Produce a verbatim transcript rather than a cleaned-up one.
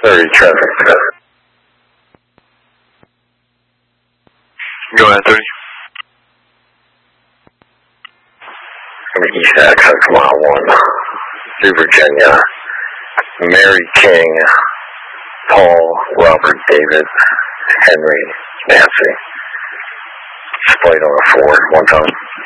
thirty traffic. Go ahead, thirty. East access, mile one. Through Virginia. Mary King, Paul, Robert, David, Henry, Nancy. Split on a four, one time.